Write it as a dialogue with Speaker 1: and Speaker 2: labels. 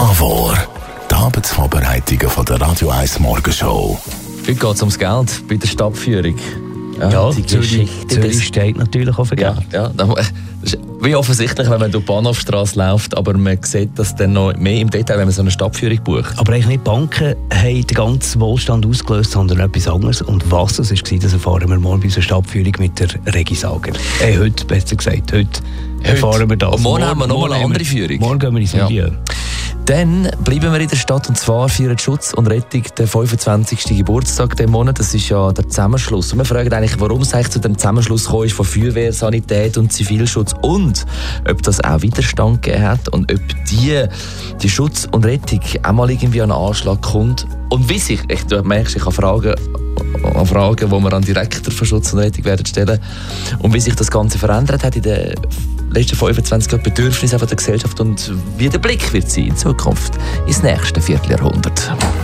Speaker 1: AWOR, die Arbeitsvorbereitungen von der Radio 1 Morgenshow.
Speaker 2: Heute geht es ums Geld bei der Stadtführung.
Speaker 3: Ja,
Speaker 2: die
Speaker 3: Zürich steht natürlich auf dem Geld.
Speaker 2: Ja, das ist wie offensichtlich, wenn man durch die Bahnhofstrasse läuft, aber man sieht das dann noch mehr im Detail, wenn man so eine Stadtführung bucht.
Speaker 3: Aber eigentlich nicht die Banken haben den ganzen Wohlstand ausgelöst, sondern etwas anderes. Und was das war, das erfahren wir morgen bei unserer Stadtführung mit der Regi Sager. Heute, besser gesagt, heute erfahren wir das.
Speaker 2: Und morgen haben wir nochmal eine andere Führung.
Speaker 3: Morgen gehen wir ins Milieu.
Speaker 2: Dann bleiben wir in der Stadt, und zwar feiern Schutz und Rettung den 25. Geburtstag diesen Monat. Das ist ja der Zusammenschluss. Und wir fragen eigentlich, warum es eigentlich zu dem Zusammenschluss gekommen ist von Feuerwehr, Sanität und Zivilschutz und ob das auch Widerstand gegeben hat und ob die Schutz und Rettung auch mal irgendwie an einen Anschlag kommt. Und wie sich, du merkst, ich habe Fragen, die wir an Direktor von Schutz und Rettung werden stellen, und wie sich das Ganze verändert hat in den letzten 25 Jahren, Bedürfnisse der Gesellschaft und wie der Blick wird sein in Zukunft ins nächste Vierteljahrhundert.